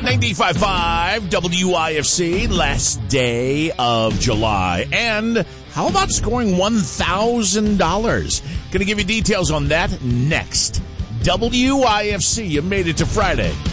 95.5 WIFC, last day of July. And how about scoring $1,000? Going to give you details on that next. WIFC, you made it to Friday.